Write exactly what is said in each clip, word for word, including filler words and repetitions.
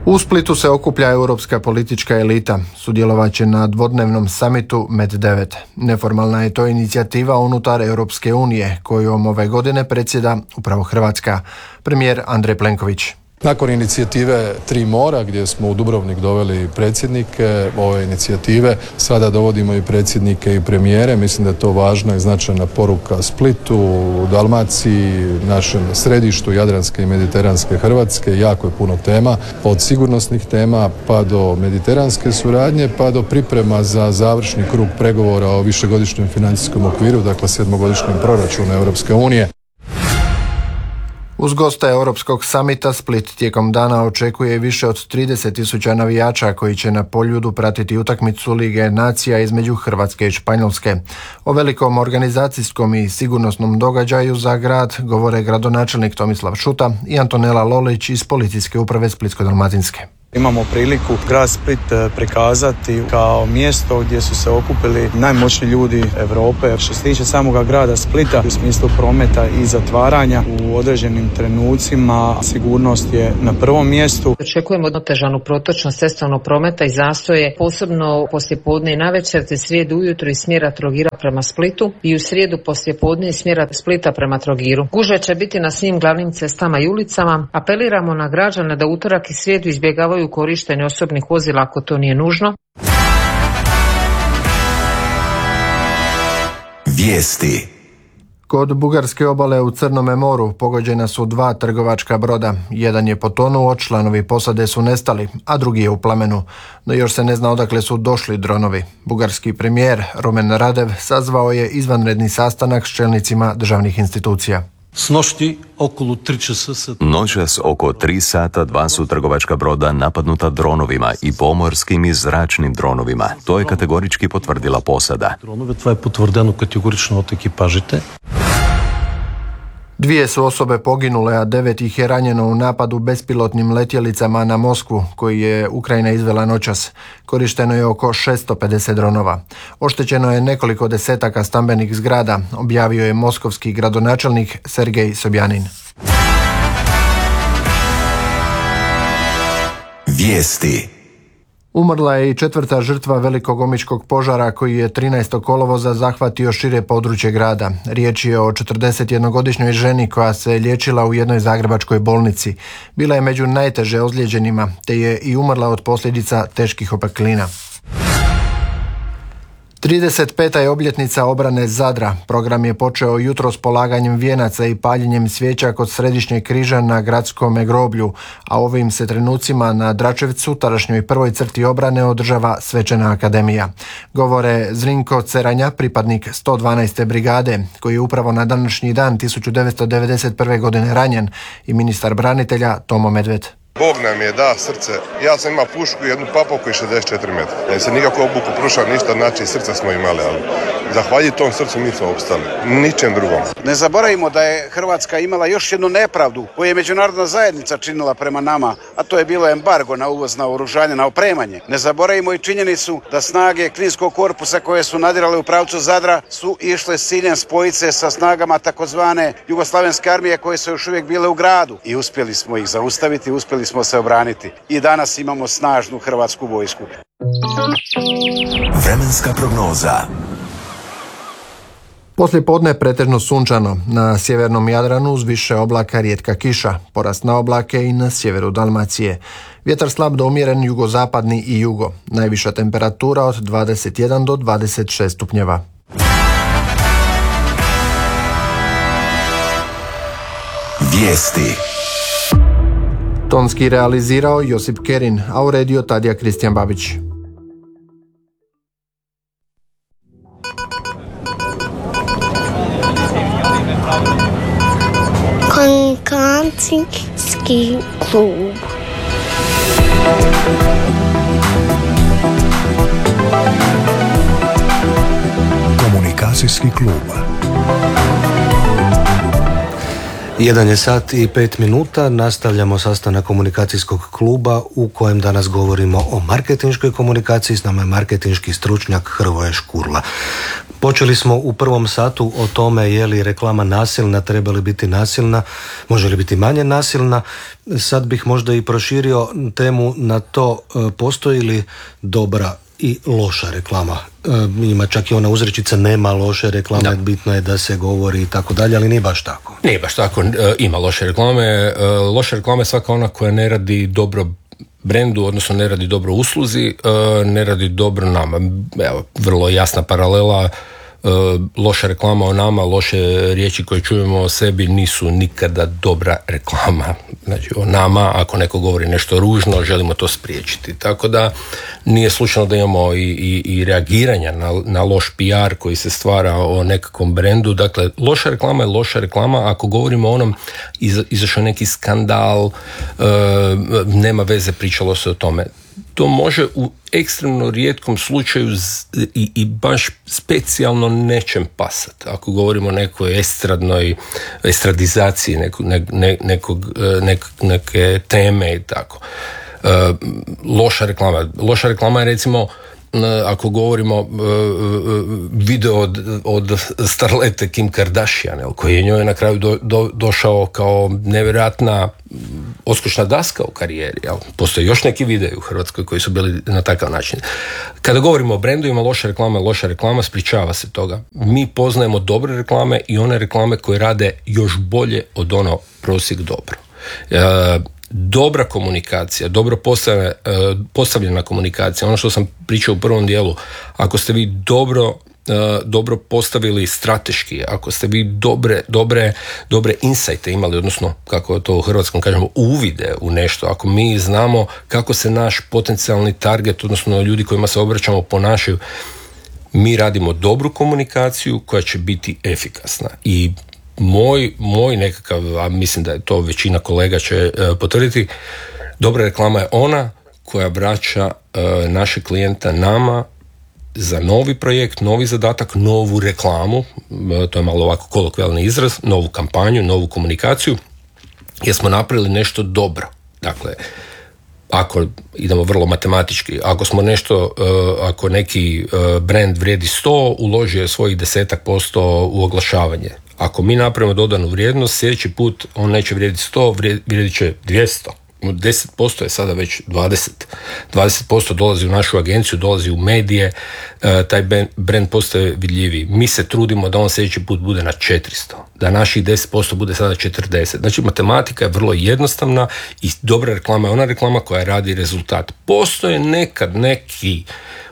U Splitu se okuplja europska politička elita. Sudjelovat će na dvodnevnom samitu Med devet. Neformalna je to inicijativa unutar Europske unije, kojom ove godine predsjeda upravo Hrvatska. Premijer Andrej Plenković. Nakon inicijative Tri mora, gdje smo u Dubrovnik doveli predsjednike ove inicijative, sada dovodimo i predsjednike i premijere. Mislim da je to važna i značajna poruka Splitu, Dalmaciji, našem središtu Jadranske i Mediteranske Hrvatske. Jako je puno tema, od sigurnosnih tema pa do mediteranske suradnje, pa do priprema za završni krug pregovora o višegodišnjem financijskom okviru, dakle sedmogodišnjem proračunu Europske unije. Uz gosta Europskog samita Split tijekom dana očekuje više od trideset tisuća navijača koji će na Poljudu pratiti utakmicu Lige nacija između Hrvatske i Španjolske. O velikom organizacijskom i sigurnosnom događaju za grad govore gradonačelnik Tomislav Šuta i Antonela Lolić iz Policijske uprave Splitsko-dalmatinske. Imamo priliku grad Split prikazati kao mjesto gdje su se okupili najmoćniji ljudi Europe. Što se tiče samoga grada Splita u smislu prometa i zatvaranja u određenim trenucima, sigurnost je na prvom mjestu. Očekujemo otežanu protočnost cestovnog prometa i zastoje, posebno poslijepodne i navečer, te srijedu ujutro iz smjera Trogira prema Splitu i u srijedu poslijepodne iz smjera Splita prema Trogiru. Gužve će biti na svim glavnim cestama i ulicama. Apeliramo na građane da utorak i srijedu izbjegavaju u korištenju osobnih vozila ako to nije nužno. Vijesti. Kod bugarske obale u Crnome moru pogođena su dva trgovačka broda. Jedan je potonuo, članovi posade su nestali, a drugi je u plamenu. No još se ne zna odakle su došli dronovi. Bugarski premijer Rumen Radev sazvao je izvanredni sastanak s čelnicima državnih institucija. Noćas oko tri sata dva su trgovačka broda napadnuta dronovima i pomorskim i zračnim dronovima. To je kategorički potvrdila posada. To je potvrdeno kategorično od ekipažite. Dvije su osobe poginule, a devet ih je ranjeno u napadu bespilotnim letjelicama na Moskvu, koji je Ukrajina izvela noćas. Korišteno je oko šesto pedeset dronova. Oštećeno je nekoliko desetaka stambenih zgrada, objavio je moskovski gradonačelnik Sergej Sobjanin. Vijesti. Umrla je i četvrta žrtva velikog omičkog požara koji je trinaestog kolovoza zahvatio šire područje grada. Riječ je o četrdesetjednogodišnjoj ženi koja se liječila u jednoj zagrebačkoj bolnici. Bila je među najteže ozlijeđenima, te je i umrla od posljedica teških opeklina. trideset peta je obljetnica obrane Zadra. Program je počeo jutros polaganjem vijenaca i paljenjem svijeća kod središnjeg križa na gradskom groblju, a ovim se trenucima na Dračevcu, tadašnjoj prvoj crti obrane, održava svečana akademija. Govore Zrinko Ceranja, pripadnik sto dvanaeste brigade, koji je upravo na današnji dan tisuću devetsto devedeset prve godine ranjen, i ministar branitelja Tomo Medved. Bog nam je da srce. Ja sam imao pušku i jednu papovku i šezdeset četiri metra. Ne se nikako obuku pruša, ništa, znači srca smo imali, ali zahvaljujući tom srcu mi smo opstali. Ničem drugom. Ne zaboravimo da je Hrvatska imala još jednu nepravdu koju je međunarodna zajednica činila prema nama, a to je bilo embargo na uvoz naoružanja, na opremanje. Ne zaboravimo i činjenicu da snage Kninskog korpusa koje su nadirale u pravcu Zadra su išle s ciljem spojiti se sa snagama takozvane Jugoslavenske armije koje su još uvijek bile u gradu. I uspjeli smo ih zaustaviti, uspjeli smo se obraniti. I danas imamo snažnu hrvatsku vojsku. Vremenska prognoza. Poslije podne pretežno sunčano, na sjevernom Jadranu uz više oblaka rijetka kiša, porast na oblake i na sjeveru Dalmacije. Vjetar slab do umjeren jugozapadni i jugo, najviša temperatura od dvadeset jedan do dvadeset šest stupnjeva. Vijesti. Tonski realizirao Josip Kerin, a uredio Tadija Kristijan Babić. Komunikacijski klub. Komunikacijski klub. Jedan je sat i pet minuta, nastavljamo sastanak komunikacijskog kluba u kojem danas govorimo o marketinškoj komunikaciji. S nama je marketinški stručnjak Hrvoje Škurla. Počeli smo u prvom satu o tome je li reklama nasilna, treba li biti nasilna, može li biti manje nasilna. Sad bih možda i proširio temu na to, postoji li dobra i loša reklama. E, ima čak i ona uzrečica nema loše reklame, da. Bitno je da se govori i tako dalje, ali nije baš tako. Nije baš tako, e, ima loše reklame. E, loša reklama je svaka ona koja ne radi dobro brendu, odnosno ne radi dobro usluzi, e, ne radi dobro nama. Evo, vrlo jasna paralela. Uh, loša reklama o nama, loše riječi koje čujemo o sebi nisu nikada dobra reklama. Znači o nama, ako neko govori nešto ružno, želimo to spriječiti. Tako da nije slučajno da imamo i, i, i reagiranja na, na loš P R koji se stvara o nekakvom brendu. Dakle, loša reklama je loša reklama. Ako govorimo o onom, iz, izašao neki skandal, uh, nema veze, pričalo se o tome. To može u ekstremno rijetkom slučaju i, i baš specijalno nečem pasati. Ako govorimo o nekoj estradnoj estradizaciji nekog, ne, ne, nekog, nek, neke teme i tako. E, loša reklama. Loša reklama je recimo ako govorimo video od, od starlete Kim Kardashian, koji je njoj na kraju do, do, došao kao nevjerojatna odskočna daska u karijeri. Jel? Postoje još neki videi u Hrvatskoj koji su bili na takav način. Kada govorimo o brendu, ima loša reklama, loša reklama, spričava se toga. Mi poznajemo dobre reklame i one reklame koje rade još bolje od ono prosjek dobro. E, dobra komunikacija, dobro postavljena, postavljena komunikacija, ono što sam pričao u prvom dijelu, ako ste vi dobro, dobro postavili strateški, ako ste vi dobre, dobre, dobre insajte imali, odnosno kako to u hrvatskom kažemo, uvide u nešto, ako mi znamo kako se naš potencijalni target, odnosno ljudi kojima se obraćamo ponašaju, mi radimo dobru komunikaciju koja će biti efikasna. I Moj, moj nekakav, a mislim da je to većina kolega će e, potvrditi, dobra reklama je ona koja vraća e, naše klijenta nama za novi projekt, novi zadatak, novu reklamu, e, to je malo ovako kolokvijalni izraz, novu kampanju, novu komunikaciju, jer smo napravili nešto dobro. Dakle, ako idemo vrlo matematički, ako smo nešto, ako neki brand vrijedi sto, uložio je svojih desetak posto u oglašavanje. Ako mi napravimo dodanu vrijednost, sljedeći put on neće vrijediti sto, vrijedit će dvjesto. deset posto je sada već dvadeset. dvadeset posto dolazi u našu agenciju, dolazi u medije, taj brand postaje vidljiviji. Mi se trudimo da on sljedeći put bude na četiristo, da naših deset posto bude sada četrdeset. Znači matematika je vrlo jednostavna i dobra reklama je ona reklama koja radi rezultat. Postoje nekad neki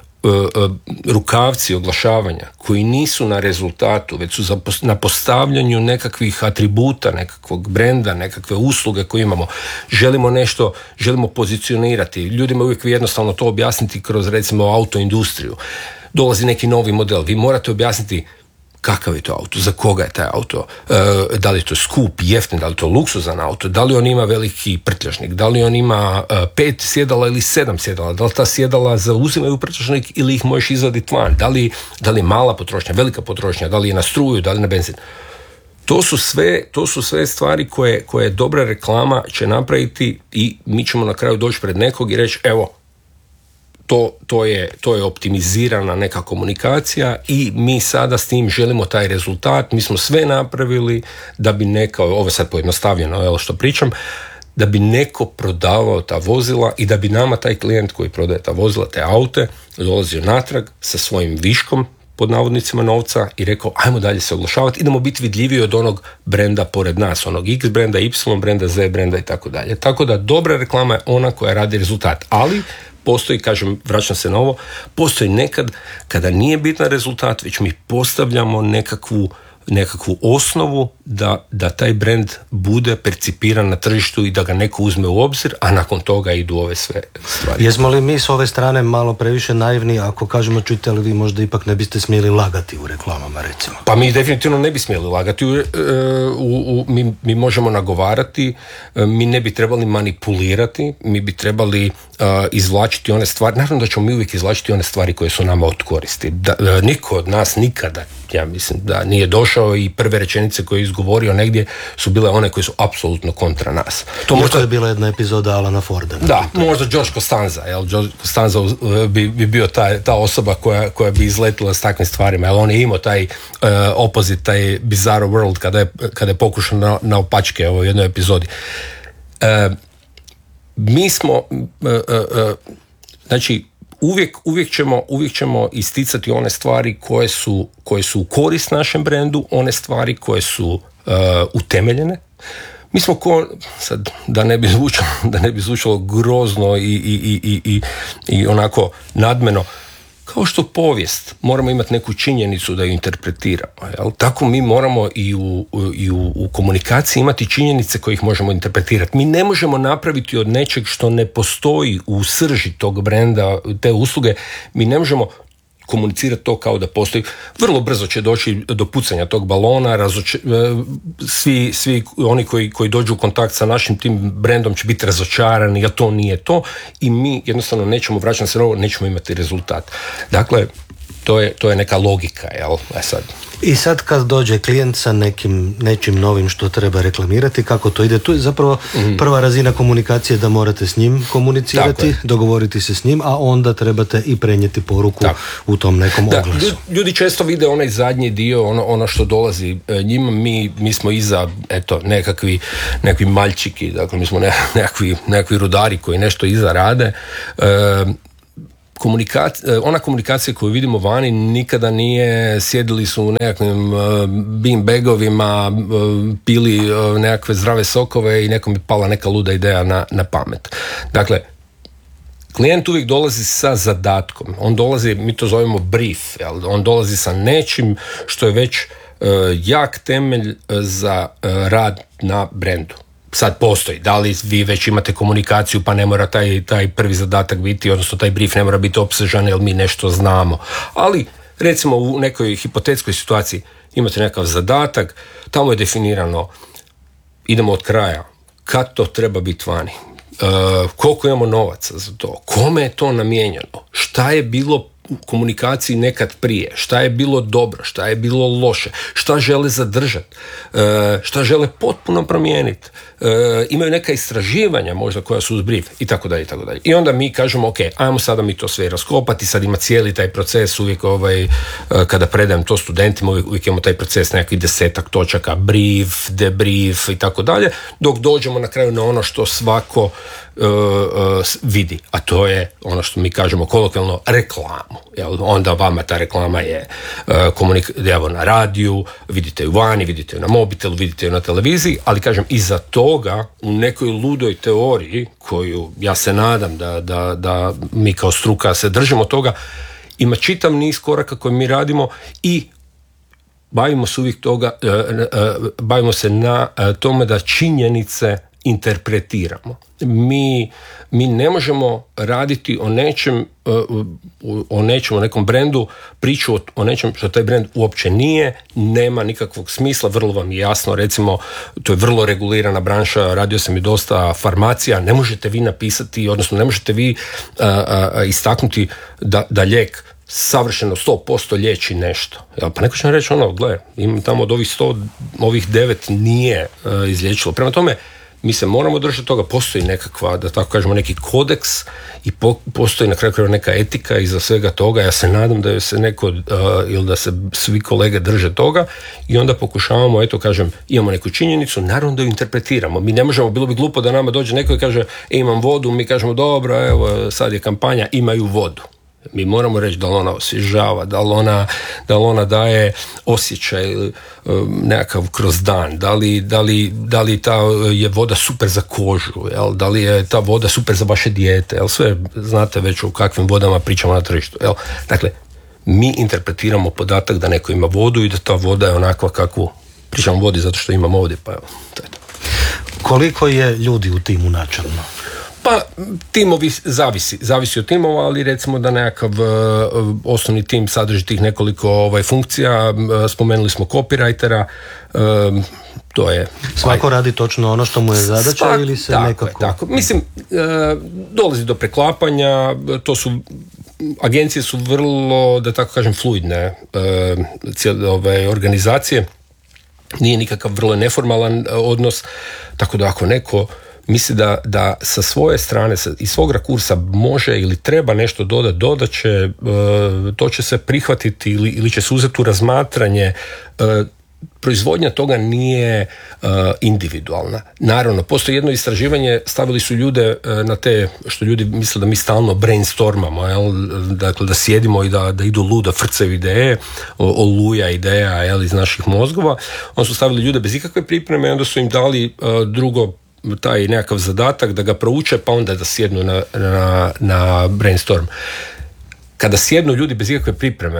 rukavci oglašavanja koji nisu na rezultatu, već su na postavljanju nekakvih atributa, nekakvog brenda, nekakve usluge koje imamo. Želimo nešto, želimo pozicionirati. Ljudima uvijek jednostavno to objasniti kroz recimo autoindustriju. Dolazi neki novi model. Vi morate objasniti kakav je to auto, za koga je taj auto, e, da li je to skup, jeftin, da li je to luksuzan auto, da li on ima veliki prtljažnik, da li on ima e, pet sjedala ili sedam sjedala, da li ta sjedala zauzimaju prtljažnik ili ih možeš izvaditi van, da li, da li je mala potrošnja, velika potrošnja, da li je na struju, da li na benzin. To su sve, to su sve stvari koje, koje dobra reklama će napraviti i mi ćemo na kraju doći pred nekog i reći evo, To, to, je, to je optimizirana neka komunikacija i mi sada s tim želimo taj rezultat. Mi smo sve napravili da bi neka, ovo sad pojednostavljeno, evo što pričam, da bi neko prodavao ta vozila i da bi nama taj klijent koji prodaje ta vozila, te aute, dolazio natrag sa svojim viškom pod navodnicima novca i rekao ajmo dalje se oglašavati, idemo biti vidljiviji od onog brenda pored nas, onog X brenda, Y brenda, Z brenda i tako dalje. Tako da dobra reklama je ona koja radi rezultat, ali postoji, kažem, vraćam se na ovo, postoji nekad kada nije bitan rezultat, već mi postavljamo nekakvu, nekakvu osnovu da, da taj brand bude percipiran na tržištu i da ga neko uzme u obzir, a nakon toga idu ove sve stvari. Jesmo li mi s ove strane malo previše naivni ako kažemo, čujte li vi možda ipak ne biste smjeli lagati u reklamama, recimo? Pa mi definitivno ne bi smjeli lagati, u, u, u, mi, mi možemo nagovarati, mi ne bi trebali manipulirati, mi bi trebali uh, izvlačiti one stvari, naravno da ćemo mi uvijek izvlačiti one stvari koje su nama od koristi. Da, uh, niko od nas nikada, ja mislim da nije došao i prve rečenice koje je izgovorio izgovorio negdje su bile one koje su apsolutno kontra nas. To možda je bila jedna epizoda Alana Forda. Da, možda George Costanza, jel? George Costanza bi, bi bio ta, ta osoba koja, koja bi izletila s takvim stvarima, jer on je imao taj uh, opozit, taj bizarre world kada je, kada je pokušao na, na opačke u jednoj epizodi. Uh, mi smo uh, uh, uh, znači uvijek, uvijek, ćemo, uvijek ćemo isticati one stvari koje su, koje su u korist našem brendu, one stvari koje su uh, utemeljene. Mi smo ko, sad da ne bi zvučalo, da ne bi zvučalo grozno i, i, i, i, i onako nadmeno, kao što povijest moramo imati neku činjenicu da ju interpretiramo. Jel? Tako mi moramo i, u, i u, u komunikaciji imati činjenice koje ih možemo interpretirati. Mi ne možemo napraviti od nečeg što ne postoji u srži tog brenda, te usluge, mi ne možemo komunicirati to kao da postoji. Vrlo brzo će doći do pucanja tog balona, razoče, svi, svi oni koji, koji dođu u kontakt sa našim tim brendom će biti razočarani, a to nije to i mi jednostavno nećemo vraćati se na ovo, nećemo imati rezultat. Dakle, to je, to je neka logika, jel? E sad. I sad kad dođe klijent sa nekim, nečim novim što treba reklamirati, kako to ide? Tu je zapravo mm. prva razina komunikacije da morate s njim komunicirati, dogovoriti se s njim, a onda trebate i prenijeti poruku Tako. u tom nekom da, oglasu. Ljudi često vide onaj zadnji dio, ono, ono što dolazi njima, mi, mi smo iza eto, nekakvi, nekakvi maljčiki, dakle mi smo nekakvi, nekakvi rudari koji nešto iza rade. E, Komunikacija, ona komunikacija koju vidimo vani nikada nije sjedili su u nekakvim uh, bean bagovima, uh, pili uh, nekakve zdrave sokove i nekom je pala neka luda ideja na, na pamet. Dakle, klijent uvijek dolazi sa zadatkom. On dolazi, mi to zovemo brief, jel? On dolazi sa nečim što je već uh, jak temelj za uh, rad na brendu. Sad postoji, da li vi već imate komunikaciju pa ne mora taj, taj prvi zadatak biti, odnosno taj brief ne mora biti opsežan jer mi nešto znamo. Ali recimo u nekoj hipotetskoj situaciji imate nekakav zadatak, tamo je definirano, idemo od kraja, kad to treba biti vani, e, koliko imamo novaca za to, kome je to namijenjeno, šta je bilo u komunikaciji nekad prije, šta je bilo dobro, šta je bilo loše, šta žele zadržati, šta žele potpuno promijeniti, imaju neka istraživanja možda koja su uz brief i tako dalje i tako dalje. I onda mi kažemo ok, ajmo sada mi to sve raskopati, sad ima cijeli taj proces, uvijek ovaj, kada predajem to studentima, uvijek, uvijek imamo taj proces nekakvih desetak točaka, brief, debrief i tako dalje, dok dođemo na kraju na ono što svako uh, uh, vidi, a to je ono što mi kažemo kolokvijalno reklamu. Jel? Onda vama ta reklama je uh, komunik- evo na radiju, vidite ju vani, vidite ju na mobitelu, vidite ju na televiziji, ali kažem iza toga u nekoj ludoj teoriji koju ja se nadam da, da, da mi kao struka se držimo toga, ima čitav niz koraka koje mi radimo i bavimo se uvijek toga, uh, uh, bavimo se na uh, tome da činjenice interpretiramo. Mi, mi ne možemo raditi o nečem, o nečem, o nekom brendu, priču o, o nečem što taj brend uopće nije, nema nikakvog smisla, vrlo vam je jasno, recimo, to je vrlo regulirana branša, radio sam i dosta farmacija, ne možete vi napisati, odnosno ne možete vi a, a, istaknuti da, da lijek savršeno sto posto liječi nešto. Ja, pa neko će mi reći ono, gle, imam tamo od ovih sto, ovih devet nije uh, izliječilo. Prema tome, mi se moramo držati toga, postoji nekakva, da tako kažemo, neki kodeks i po, postoji na kraju krajeva neka etika iza svega toga. Ja se nadam da se neko, uh, ili da se svi kolege drže toga i onda pokušavamo, eto kažem, imamo neku činjenicu, naravno da ju interpretiramo. Mi ne možemo, bilo bi glupo da nama dođe neko i kaže, e, imam vodu, mi kažemo, dobro, evo, sad je kampanja, imaju vodu. Mi moramo reći da li ona osvježava, da li ona, da li ona daje osjećaj nekakav kroz dan, da li, da li, da li ta je voda super za kožu, jel? Da li je ta voda super za vaše dijete, jel? Sve znate već o kakvim vodama pričamo na tržištu. Jel? Dakle, mi interpretiramo podatak da neko ima vodu i da ta voda je onakva kakvu pričamo vodi zato što imam ovdje, pa evo, to je to. Koliko je ljudi u timu načelno? Pa timovi zavisi, zavisi od timova, ali recimo da nekakav uh, osnovni tim sadrži tih nekoliko ovaj, funkcija, uh, spomenuli smo copywritera, uh, to je... Svako radi točno ono što mu je zadaća Svak, ili se tako nekako... Je, tako. Mislim, uh, dolazi do preklapanja, to su, agencije su vrlo, da tako kažem, fluidne uh, cijele ove organizacije. nije nikakav vrlo neformalan odnos, tako da ako neko misli da, da sa svoje strane, sa, iz svog rakursa može ili treba nešto dodati, dodat će, e, to će se prihvatiti ili, ili će se uzeti u razmatranje. E, proizvodnja toga nije uh, individualna. Naravno, postoji jedno istraživanje, stavili su ljude uh, na te, što ljudi misle da mi stalno brainstormamo, jel? Dakle, da sjedimo i da, da idu luda frcev ideje, oluja ideja, jel, iz naših mozgova. Onda su stavili ljude bez ikakve pripreme i onda su im dali uh, drugo taj nekakav zadatak da ga prouče, pa onda da sjednu na, na, na brainstorm. Kada sjednu ljudi bez ikakve pripreme,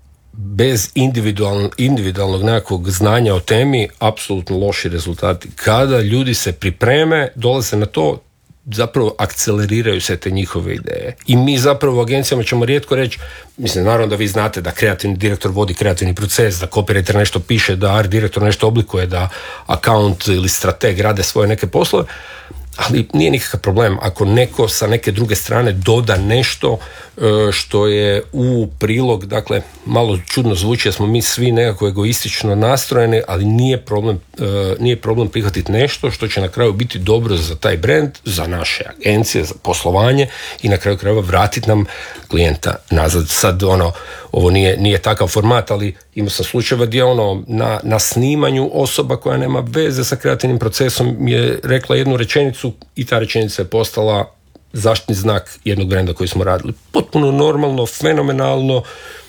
bez individualnog, individualnog nekakvog znanja o temi, apsolutno loši rezultati. Kada ljudi se pripreme, dolaze na to, zapravo akceleriraju se te njihove ideje. I mi zapravo u agencijama ćemo rijetko reći, mislim, naravno da vi znate da kreativni direktor vodi kreativni proces, da copywriter nešto piše, da art direktor nešto oblikuje, da account ili strateg rade svoje neke poslove, ali nije nikakav problem ako neko sa neke druge strane doda nešto što je u prilog, dakle, malo čudno zvuči, jer smo mi svi nekako egoistično nastrojeni, ali nije problem, nije problem prihvatiti nešto što će na kraju biti dobro za taj brand, za naše agencije, za poslovanje i na kraju krajeva vratiti nam klijenta nazad. Sad, ono, ovo nije, nije takav format, ali imao sam slučajeva gdje ono, na, na snimanju osoba koja nema veze sa kreativnim procesom je rekla jednu rečenicu i ta rečenica je postala zaštitni znak jednog brenda koji smo radili. Potpuno normalno, fenomenalno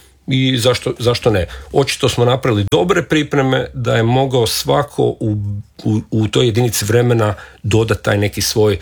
i zašto, zašto ne? Očito smo napravili dobre pripreme da je mogao svako u, u, u toj jedinici vremena dodati taj neki svoj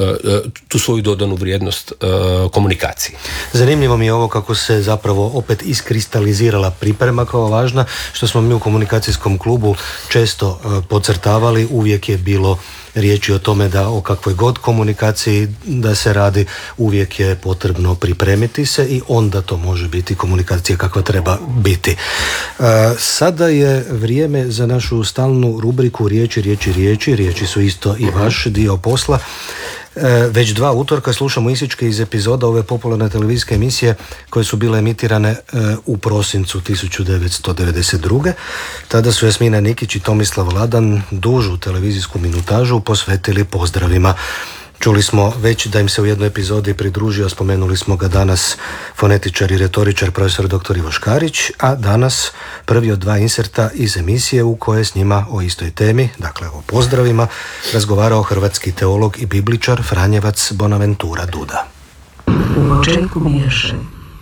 tu svoju dodanu vrijednost uh, komunikaciji. Zanimljivo mi je ovo kako se zapravo opet iskristalizirala priprema kao važna, što smo mi u komunikacijskom klubu često uh, podcrtavali, uvijek je bilo riječi o tome da o kakvoj god komunikaciji da se radi, uvijek je potrebno pripremiti se i onda to može biti komunikacija kakva treba biti. Uh, sada je vrijeme za našu stalnu rubriku riječi, riječi, riječi. Riječi su isto i vaš dio posla. Već dva utorka slušamo isičke iz epizoda ove popularne televizijske emisije koje su bile emitirane u prosincu tisuću devetsto devedeset druge. Tada su Jasmina Nikić i Tomislav Ladan dužu televizijsku minutažu posvetili pozdravima. Čuli smo već da im se u jednoj epizodi pridružio, spomenuli smo ga danas, fonetičar i retoričar profesor doktor Ivo Škarić, a danas prvi od dva inserta iz emisije u kojoj s njima o istoj temi, dakle o pozdravima, razgovarao hrvatski teolog i bibličar Franjevac Bonaventura Duda. U očeku miješe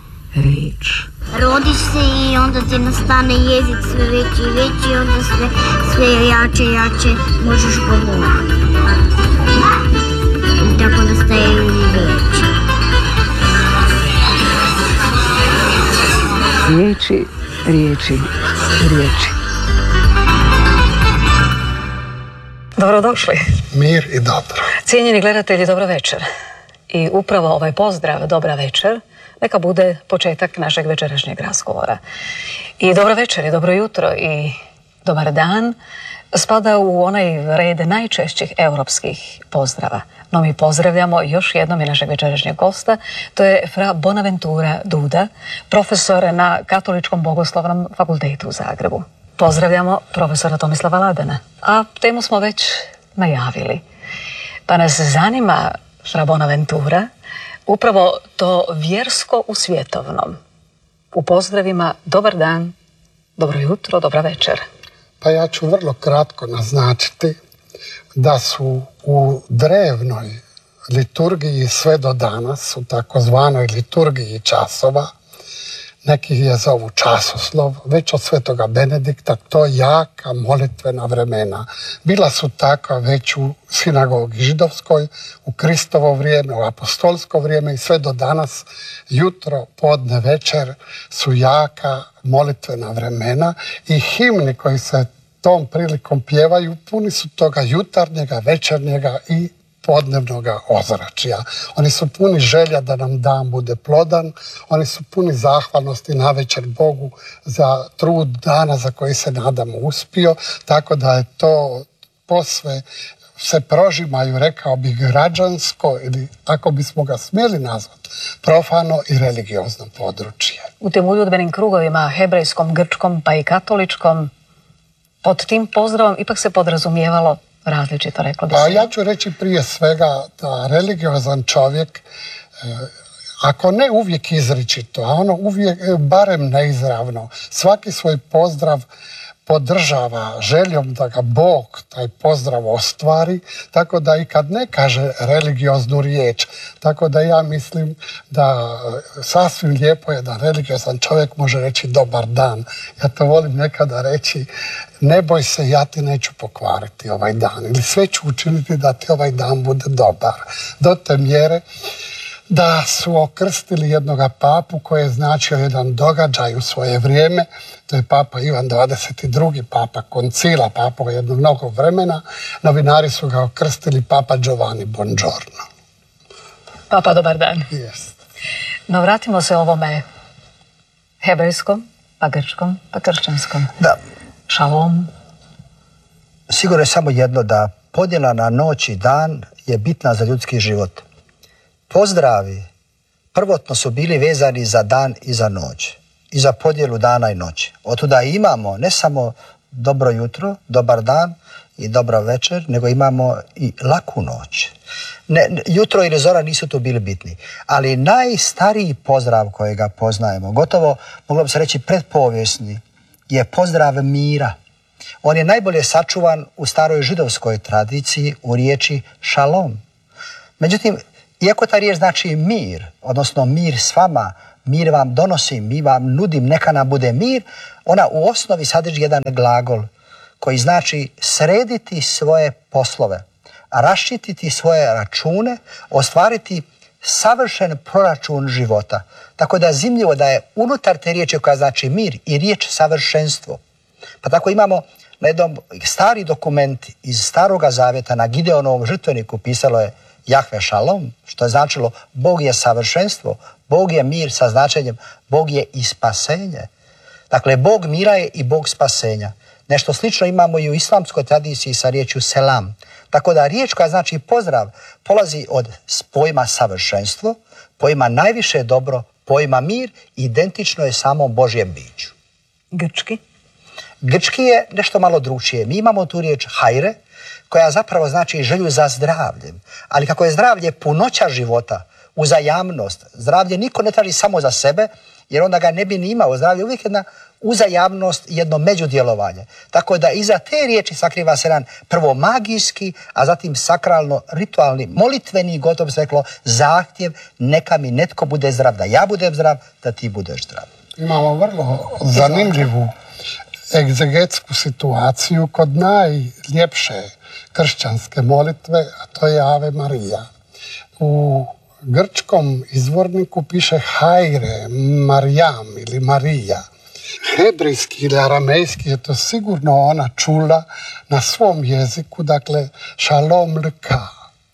riječ. Rodiš se i onda ti nastane jezik sve veći i veći i onda sve, sve jače i jače možeš govoriti. I tako nastaju riječi. Riječi, riječi, riječi. Dobrodošli. Mir i dobro. Cijenjeni gledatelji, dobra večer. I upravo ovaj pozdrav, dobra večer, neka bude početak našeg večerašnjeg razgovora. I dobra večer i dobro jutro i dobar dan spada u onaj red najčešćih europskih pozdrava. No mi pozdravljamo još jednom i našeg večerašnjeg gosta, to je fra Bonaventura Duda, profesor na Katoličkom bogoslovnom fakultetu u Zagrebu. Pozdravljamo profesora Tomislava Ladana. A temu smo već najavili. Pa nas zanima, fra Bonaventura, upravo to vjersko u svjetovnom. U pozdravima dobar dan, dobro jutro, dobra večer. Pa ja ću vrlo kratko naznačiti da su u drevnoj liturgiji sve do danas, u takozvanoj liturgiji časova, neki je zovu časoslov, već od svetoga Benedikta, to jaka molitvena vremena. Bila su takva već u sinagogi židovskoj, u Kristovo vrijeme, u apostolsko vrijeme i sve do danas, jutro, podne, večer su jaka molitvena vremena i himni koji se tom prilikom pjevaju puni su toga jutarnjega, večernjega i podnevnoga ozračja. Oni su puni želja da nam dan bude plodan, oni su puni zahvalnosti navečer Bogu za trud dana za koji se nadamo uspio, tako da je to posve se prožimaju, rekao bih, građansko ili, ako bismo ga smjeli nazvati, profano i religiozno područje. U tim uljudbenim krugovima, hebrejskom, grčkom pa i katoličkom, pod tim pozdravom ipak se podrazumijevalo različito, reklo bi se. Pa ja ću reći prije svega da religiozan čovjek, ako ne uvijek izričito, a ono uvijek, barem neizravno, svaki svoj pozdrav podržava željom da ga Bog taj pozdrav ostvari, tako da i kad ne kaže religioznu riječ, tako da ja mislim da sasvim lijepo je da religiozan čovjek može reći dobar dan. Ja to volim nekada reći, ne boj se, ja ti neću pokvariti ovaj dan, ili sve ću učiniti da ti ovaj dan bude dobar. Do te mjere da su okrstili jednoga papu koji je značio jedan događaj u svoje vrijeme. To je papa Ivan dvadeset drugi, papa koncila, papa jednog mnogo vremena. Novinari su ga okrstili papa Giovanni Bongiorno. Papa, dobar dan. Yes. No vratimo se ovome hebrejskom, pa grčkom, pa kršćanskom. Da. Šalom. Sigurno je samo jedno, da podjela na noć i dan je bitna za ljudski život. Pozdravi prvotno su bili vezani za dan i za noć. I za podjelu dana i noći. Otuda imamo ne samo dobro jutro, dobar dan i dobra večer, nego imamo i laku noć. Ne, jutro ili zora nisu tu bili bitni. Ali najstariji pozdrav kojega poznajemo, gotovo moglo bi se reći predpovijesni, je pozdrav mira. On je najbolje sačuvan u staroj židovskoj tradiciji u riječi šalom. Međutim, iako ta riječ znači mir, odnosno mir s vama, mir vam donosim, mi vam nudim, neka nam bude mir, ona u osnovi sadrži jedan glagol koji znači srediti svoje poslove, raščititi svoje račune, ostvariti savršen proračun života. Tako da je zanimljivo da je unutar te riječi koja znači mir i riječ savršenstvo. Pa tako imamo na jednom stari dokument iz Staroga Zavjeta na Gideonovom žrtveniku pisalo je Jahve šalom, što je značilo Bog je savršenstvo, Bog je mir sa značenjem Bog je i spasenje. Dakle, Bog mira je i Bog spasenja. Nešto slično imamo i u islamskoj tradiciji sa riječju selam. Tako da riječ koja znači pozdrav polazi od pojma savršenstvo, pojma najviše dobro, pojma mir, identično je samom Božjem biću. Grčki? Grčki je nešto malo drukčije. Mi imamo tu riječ hajre, koja zapravo znači želju za zdravljem. Ali kako je zdravlje punoća života, uzajamnost, zdravlje niko ne traži samo za sebe, jer onda ga ne bi ni imao. Zdravlje uvijek jedna uzajamnost, jedno međudjelovanje. Tako da iza te riječi sakriva se jedan prvo magijski, a zatim sakralno, ritualni, molitveni, gotovo se reklo, zahtjev neka mi netko bude zdrav, da ja budem zdrav, da ti budeš zdrav. Imamo vrlo zanimljivu egzegetsku situaciju kod najljepše kršćanske molitve, a to je Ave Marija. U grčkom izvorniku piše Hajre, Marijam ili Marija. Hebrejski ili aramejski je to sigurno ona čula na svom jeziku, dakle šalom lka.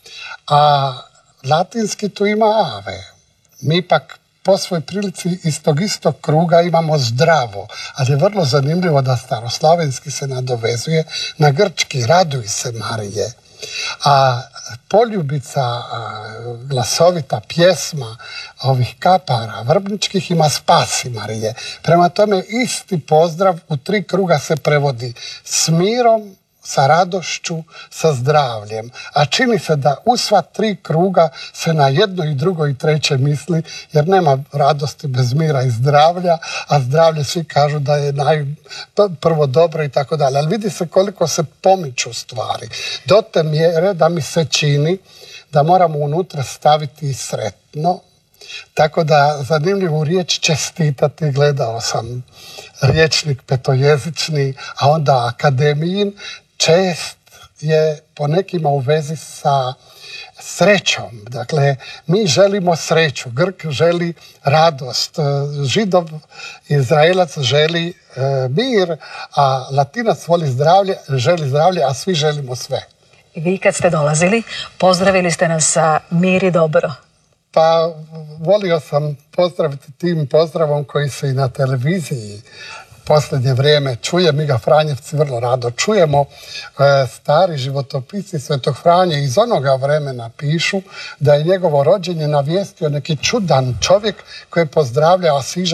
A latinski tu ima Ave. Mi pak po svoj prilici iz tog istog kruga imamo zdravo, ali je vrlo zanimljivo da staroslavenski se nadovezuje na grčki raduj se Marije. A poljubica, glasovita pjesma ovih kapara vrbničkih ima spasi Marije. Prema tome isti pozdrav u tri kruga se prevodi s mirom, sa radošću, sa zdravljem. A čini se da u sva tri kruga se na jedno i drugo i treće misli, jer nema radosti bez mira i zdravlja, a zdravlje svi kažu da je naj, prvo dobro i tako dalje. Ali vidi se koliko se pomiču stvari. Do te mjere da mi se čini da moramo unutra staviti sretno. Tako da zanimljivu riječ čestitati, gledao sam rječnik petojezični, a onda akademijin. Čest je po nekima u vezi sa srećom. Dakle, mi želimo sreću. Grk želi radost. Židov, Izraelac želi e, mir, a Latinac voli zdravlje, želi zdravlje, a svi želimo sve. I vi kad ste dolazili, pozdravili ste nas sa mir i dobro. Pa volio sam pozdraviti tim pozdravom koji se i na televiziji posljednje vrijeme čuje. Mi ga Franjevci vrlo rado čujemo. E, stari životopisi Svetog Franje iz onoga vremena pišu da je njegovo rođenje navijestio neki čudan čovjek koji je pozdravljao Asižane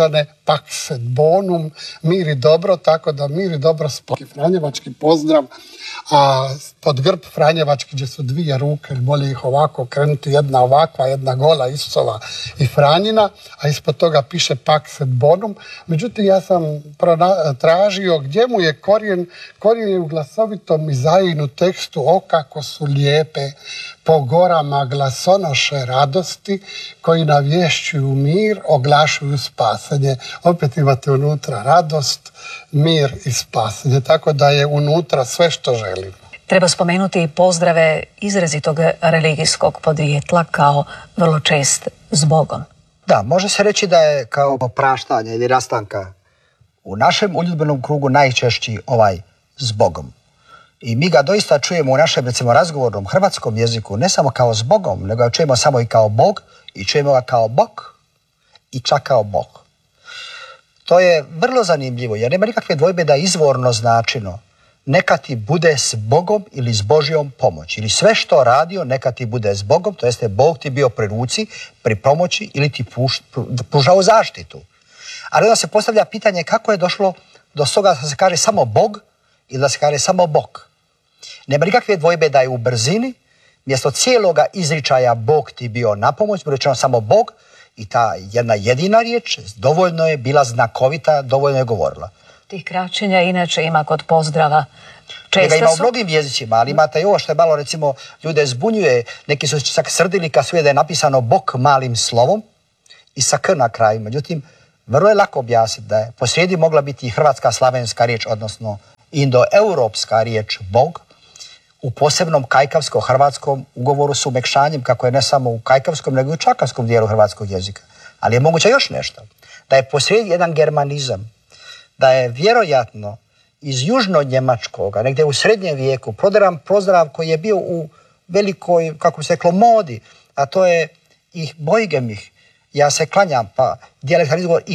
pax et bonum, mir i dobro, tako da mir i dobro spoki franjevački pozdrav, a pod grb franjevački gdje su dvije ruke, bolje ih ovako krenuti, jedna ovakva, jedna gola, Isusova i Franjina, a ispod toga piše pax et bonum. Međutim, ja sam tražio gdje mu je korijen, korijen je u glasovitom Izajinu tekstu, o kako su lijepe po gorama glasonoše radosti koji navješćuju mir, oglašuju spasenje. Opet imate unutra radost, mir i spasenje, tako da je unutra sve što želimo. Treba spomenuti i pozdrave izrazitog religijskog podrijetla kao vrlo čest s Bogom. Da, može se reći da je kao opraštanje ili rastanka u našem uljudbenom krugu najčešći ovaj s Bogom. I mi ga doista čujemo u našem, recimo, razgovornom hrvatskom jeziku, ne samo kao s Bogom, nego ga čujemo samo i kao Bog, i čujemo ga kao Bog, i čak kao Bog. To je vrlo zanimljivo, jer nema nikakve dvojbe da izvorno značino neka ti bude s Bogom ili s Božjom pomoći. Ili sve što radio, neka ti bude s Bogom, to jeste Bog ti bio pri ruci, pri pomoći ili ti puš, pružao zaštitu. Ali onda se postavlja pitanje kako je došlo do toga da se kaže samo Bog ili da se kaže samo Bog. Nema nikakve dvojbe da je u brzini, mjesto cijeloga izričaja Bog ti bio na pomoć, rečeno samo Bog, i ta jedna jedina riječ dovoljno je bila znakovita, dovoljno je govorila. Tih kraćenja inače ima kod pozdrava. Često ima u mnogim jezicima, ali imate i ovo što je malo, recimo, ljude zbunjuje. Neki su čak srdili kad su je da je napisano Bog malim slovom i sa k na kraju. Međutim, vrlo je lako objasniti da je posrijedi mogla biti i hrvatska slavenska riječ, odnosno indoeuropska riječ Bog, u posebnom kajkavsko-hrvatskom ugovoru s umekšanjem, kako je ne samo u kajkavskom, nego i u čakavskom dijelu hrvatskog jezika. Ali je moguće još nešto. Da je posrijedi jedan germanizam, da je vjerojatno iz južno-njemačkoga, negdje u srednjem vijeku, proderan pozdrav koji je bio u velikoj, kako bi se reklo, modi, a to je ih bojgem ih, ja se klanjam, pa dijalektan izgovor